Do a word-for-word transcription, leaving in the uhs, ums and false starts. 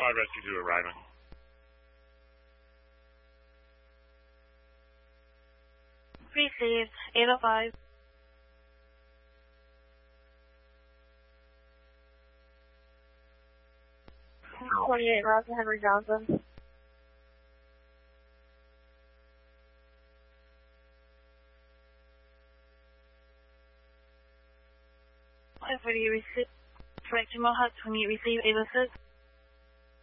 five Rescue two arriving. Received, eight oh five. twenty-eight, Roger Henry Johnson. F forty, receive. Correct, Mohawk twenty-eight, receive eight oh six.